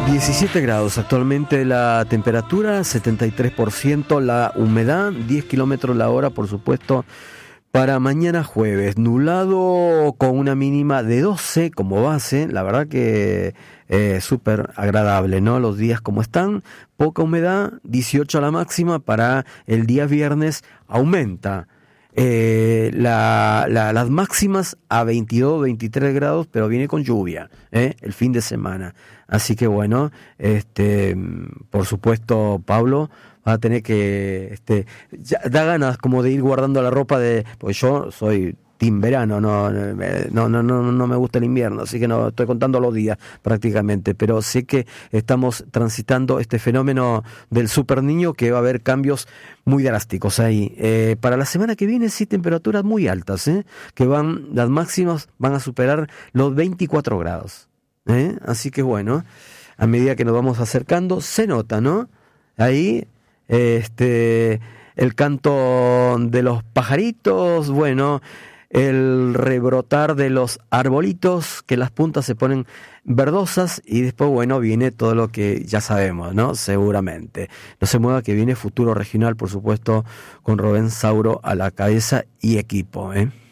17 grados actualmente la temperatura, 73% la humedad, 10 kilómetros la hora, por supuesto, para mañana jueves. Nublado con una mínima de 12 como base, la verdad que súper agradable, ¿no? Los días como están, poca humedad, 18 a la máxima, para el día viernes aumenta. Las máximas a 22, 23 grados, pero viene con lluvia, el fin de semana. Así que bueno, por supuesto, Pablo va a tener que, ya da ganas como de ir guardando la ropa porque yo soy team verano, no me gusta el invierno, así que no estoy contando los días prácticamente, pero sé que estamos transitando este fenómeno del super niño, que va a haber cambios muy drásticos ahí. Para la semana que viene sí, temperaturas muy altas, que las máximas van a superar los 24 grados. Así que bueno, a medida que nos vamos acercando, se nota, ¿no? Ahí, el canto de los pajaritos, bueno, el rebrotar de los arbolitos, que las puntas se ponen verdosas, y después, bueno, viene todo lo que ya sabemos, ¿no? Seguramente. No se mueva, que viene Futuro Regional, por supuesto, con Rubén Sauro a la cabeza y equipo,